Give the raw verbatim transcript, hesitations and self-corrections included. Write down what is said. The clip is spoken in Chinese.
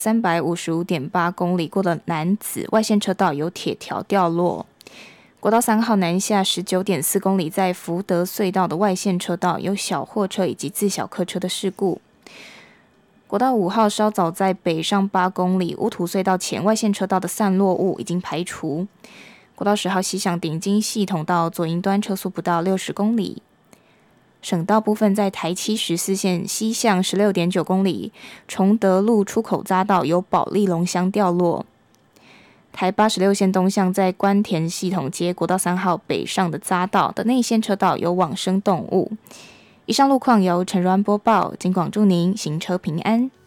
三百五十五点八公里过的南子外线车道有铁条掉落。国道三号南下十九点四公里，在福德隧道的外线车道有小货车以及自小客车的事故。国道五号稍早在北上八公里，乌土隧道前外线车道的散落物已经排除。国道十号西向顶金系统到左营端车速不到六十公里。省道部分在台七十四线西向 十六点九公里，崇德路出口匝道有保利龙箱掉落。台八十六线东向在关田系统接国道三号北上的匝道的内线车道有往生动物。以上路况由陈如安播报，警广祝您行车平安。